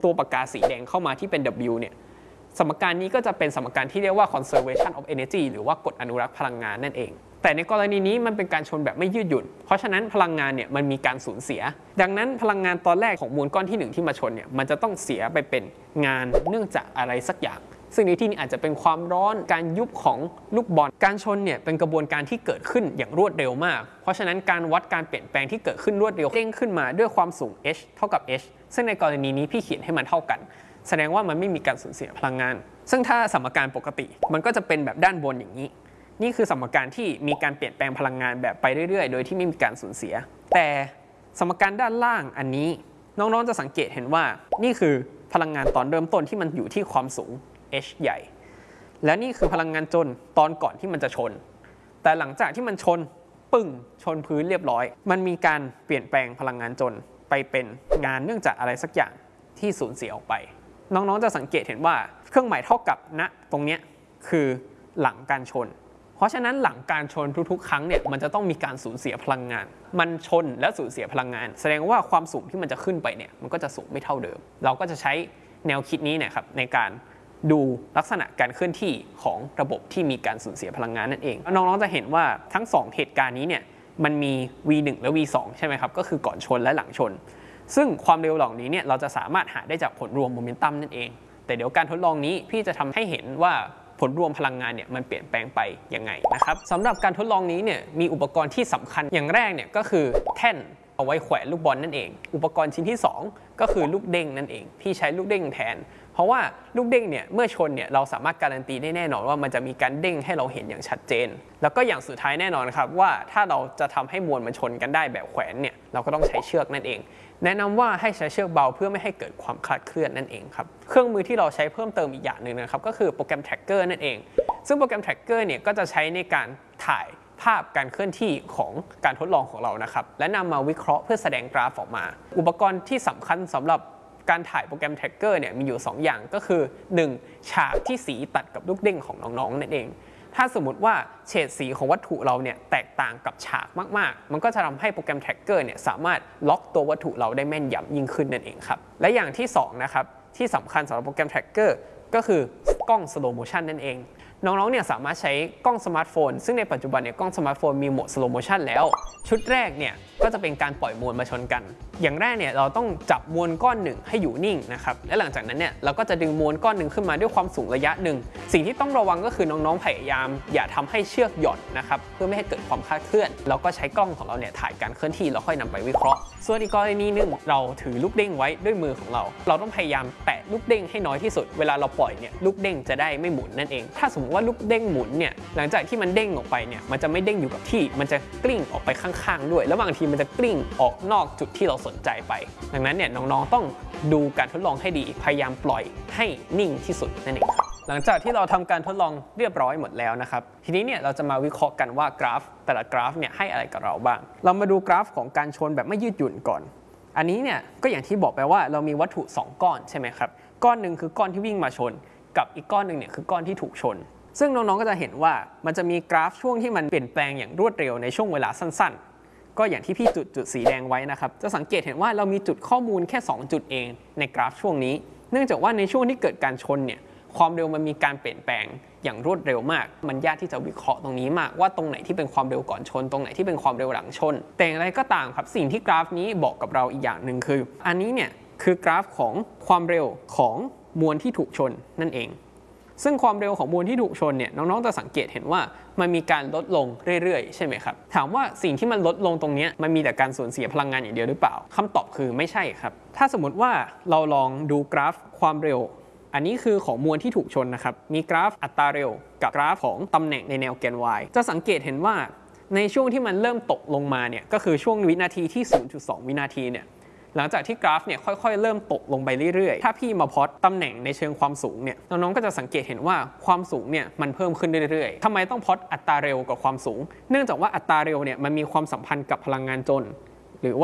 ตัวปากกาสีแดงเข้ามาที่เป็น W เนี่ยสมการนี้ก็จะเป็นสมการที่เรียกว่า conservation of energy หรือว่ากฎอนุรักษ์พลังงานนั่นเองแต่ในกรณีนี้มันเป็นการชนแบบไม่ยืดหยุ่นเพราะฉะนั้นพลังงานเนี่ยมันมีการสูญเสียดังนั้นพลังงานตอนแรกของมวลก้อนที่1ที่มาชนเนี่ยมันจะต้องเสียไปเป็นงานเนื่องจากอะไรสักอย่างซึ่งในที่นี้อาจจะเป็นความร้อนการยุบของลูกบอลการชนเนี่ยเป็นกระบวนการที่เกิดขึ้นอย่างรวดเร็วมากเพราะฉะนั้นการวัดการเปลี่ยนแปลงที่เกิดขึ้นรวดเร็วเด้งขึ้นมาด้วยความสูง h เท่ากับ h ซึ่งในกรณีนี้พี่เขียนให้มันเท่ากันแสดงว่ามันไม่มีการสูญเสียพลังงานซึ่งถ้าสมการปกติมันก็จะเป็นแบบด้านบนอย่างนี้นี่คือสมการที่มีการเปลี่ยนแปลงพลังงานแบบไปเรื่อยๆโดยที่ไม่มีการสูญเสียแต่สมการด้านล่างอันนี้น้องๆจะสังเกตเห็นว่านี่คือพลังงานตอนเริ่มต้นที่มันอยู่ที่ความสูง h ใหญ่และนี่คือพลังงานจนตอนก่อนที่มันจะชนแต่หลังจากที่มันชนปึ้งชนพื้นเรียบร้อยมันมีการเปลี่ยนแปลงพลังงานจนไปเป็นงานเนื่องจากอะไรสักอย่างที่สูญเสียออกไปน้องๆจะสังเกตเห็นว่าเครื่องหมายเท่ากับณตรงนี้คือหลังการชนเพราะฉะนั้นหลังการชนทุกๆครั้งเนี่ยมันจะต้องมีการสูญเสียพลังงานมันชนและสูญเสียพลังงานแสดงว่าความสูงที่มันจะขึ้นไปเนี่ยมันก็จะสูงไม่เท่าเดิมเราก็จะใช้แนวคิดนี้เนี่ยครับในการดูลักษณะการเคลื่อนที่ของระบบที่มีการสูญเสียพลังงานนั่นเองน้องๆจะเห็นว่าทั้ง2เหตุการณ์นี้เนี่ยมันมี v1 และ v2 ใช่ไหมครับก็คือก่อนชนและหลังชนซึ่งความเร็วเหล่านี้เนี่ยเราจะสามารถหาได้จากผลรวมโมเมนตัมนั่นเองแต่เดี๋ยวการทดลองนี้พี่จะทำให้เห็นว่าผลรวมพลังงานเนี่ยมันเปลี่ยนแปลงไปยังไงนะครับสำหรับการทดลองนี้เนี่ยมีอุปกรณ์ที่สำคัญอย่างแรกเนี่ยก็คือแท่นเอาไว้แขวนลูกบอลนั่นเองอุปกรณ์ชิ้นที่2ก็คือลูกเด้งนั่นเองพี่ใช้ลูกเด้งแทนเพราะว่าลูกเด้งเนี่ยเมื่อชนเนี่ยเราสามารถการันตีได้แน่นอนว่ามันจะมีการเด้งให้เราเห็นอย่างชัดเจนแล้วก็อย่างสุดท้ายแน่นอนครับว่าถ้าเราจะทำให้มวลมันชนกันได้แบบแขวนเนี่ยเราก็ต้องใช้เชือกนั่นเองแนะนำว่าให้ใช้เชือกเบาเพื่อไม่ให้เกิดความคลาดเคลื่อนนั่นเองครับเครื่องมือที่เราใช้เพิ่มเติมอีกอย่างหนึ่งนะครับก็คือโปรแกรม Tracker นั่นเองซึ่งโปรแกรม Tracker เนี่ยก็จะใช้ในการถ่ายภาพการเคลื่อนที่ของการทดลองของเรานะครับและนำมาวิเคราะห์เพื่อแสดงกราฟออกมาอุปกรณ์ที่สำคัญสำหรับการถ่ายโปรแกรม Tracker เนี่ยมีอยู่2อย่างก็คือ1ฉากที่สีตัดกับลูกเด้งของน้องๆนั่นเองถ้าสมมติว่าเฉดสีของวัตถุเราเนี่ยแตกต่างกับฉากมากๆมันก็จะทำให้โปรแกรม Tracker เนี่ยสามารถล็อกตัววัตถุเราได้แม่นยำยิ่งขึ้นนั่นเองครับและอย่างที่2นะครับที่สำคัญสำหรับโปรแกรม Tracker ก็คือกล้อง Slow Motion นั่นเองน้องๆเนี่ยสามารถใช้กล้องสมาร์ทโฟนซึ่งในปัจจุบันเนี่ยกล้องสมาร์ทโฟนมีโหมด Slow Motion แล้วชุดแรกเนี่ยก็จะเป็นการปล่อยมวลมาชนกันอย่างแรกเนี่ยเราต้องจับมวลก้อนหนึ่งให้อยู่นิ่งนะครับและหลังจากนั้นเนี่ยเราก็จะดึงมวลก้อนหนึ่งขึ้นมาด้วยความสูงระยะหนึ่งสิ่งที่ต้องระวังก็คือน้องๆพยายามอย่าทำให้เชือกหย่อนนะครับเพื่อไม่ให้เกิดความคลาดเคลื่อนเราก็ใช้กล้องของเราเนี่ยถ่ายการเคลื่อนที่แล้วค่อยนำไปวิเคราะห์ส่วนอีกกรณีนึงเราถือลูกเด้งไว้ด้วยมือของเราต้องพยายามแตะลูกเด้งให้น้อยที่สุดเวลาเราปล่อยเนี่ยลูกเด้งจะได้ไม่หมุนนั่นเองถ้าสมมติว่าลูกเด้งหมุนเนี่ยหลังจากที่มันเด้งออกไปเนี่ยมันจะไม่เด้งอยู่กับที่มันจะกลิ้งออกไปข้างๆด้วยแล้วบางทีมันจะกลิ้งออกนอกจุดที่เราสนใจไปดังนั้นเนี่ยน้องๆต้องดูการทดลองให้ดีพยายามปล่อยให้นิ่งที่สุดนั่นเองครับหลังจากที่เราทำการทดลองเรียบร้อยหมดแล้วนะครับทีนี้เนี่ยเราจะมาวิเคราะห์กันว่ากราฟแต่ละกราฟเนี่ยให้อะไรกับเราบ้างเรามาดูกราฟของการชนแบบไม่ยืดหยุ่นก่อนอันนี้เนี่ยก็อย่างที่บอกไปว่าเรามีวัตถุ2ก้อนใช่ไหมครับก้อนหนึ่งคือก้อนที่วิ่งมาชนกับอีกก้อนหนึ่งเนี่ยคือก้อนที่ถูกชนซึ่งน้องๆก็จะเห็นว่ามันจะมีกราฟช่วงที่มันเปลี่ยนแปลงอย่างรวดเร็วในช่วงเวลาสั้นๆก็อย่างที่พี่จุดสีแดงไว้นะครับจะสังเกตเห็นว่าเรามีจุดข้อมูลแค่2จุดเองในกราฟช่วงนี้เนื่องจากว่าในช่วงที่เกิดการชนเนี่ยความเร็วมันมีการเปลี่ยนแปลงอย่างรวดเร็วมากมันยากที่จะวิเคราะห์ตรงนี้มากว่าตรงไหนที่เป็นความเร็วก่อนชนตรงไหนที่เป็นความเร็วหลังชนแต่อย่างไรก็ตามครับสิ่งที่กราฟนี้บอกกับเราอีกอย่างหนึ่งคืออันนี้เนี่ยคือกราฟของความเร็วของมวลที่ถูกชนนั่นเองซึ่งความเร็วของมวลที่ถูกชนเนี่ยน้องๆจะสังเกตเห็นว่ามันมีการลดลงเรื่อยๆใช่ไหมครับถามว่าสิ่งที่มันลดลงตรงนี้มันมีแต่การสูญเสียพลังงานอย่างเดียวหรือเปล่าคำตอบคือไม่ใช่ครับถ้าสมมติว่าเราลองดูกราฟความเร็วอันนี้คือของมวลที่ถูกชนนะครับมีกราฟอัตราเร็วกับกราฟของตำแหน่งในแนวแกน y จะสังเกตเห็นว่าในช่วงที่มันเริ่มตกลงมาเนี่ยก็คือช่วงวินาทีที่ 0.2 วินาทีเนี่ยหลังจากที่กราฟเนี่ยค่อยๆเริ่มตกลงไปเรื่อยๆถ้าพี่มาพล็อตตำแหน่งในเชิงความสูงเนี่ยน้องๆก็จะสังเกตเห็นว่าความสูงเนี่ยมันเพิ่มขึ้นเรื่อยๆทำไมต้องพล็อตอัตราเร็วกับความสูงเนื่องจากว่าอัตราเร็วเนี่ยมันมีความสัมพันธ์กับพลังงานจนหรือว่า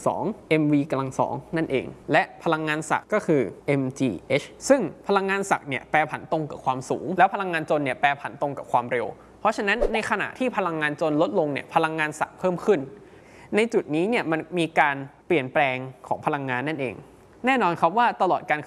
1/2 mv กำลัง2นั่นเองและพลังงานศักย์ก็คือ mgh ซึ่งพลังงานศักย์เนี่ยแปรผันตรงกับความสูงแล้วพลังงานจนเนี่ยแปรผันตรงกับความเร็วเพราะฉะนั้นในขณะที่พลังงานจนลดลงเนี่ยพลังงานศักย์เพิ่มขึ้นในจุดนี้เนี่ยมันมีการเปลี่ยนแปลงของพลังงานนั่นเองแน่นอนครับว่าตลอดการ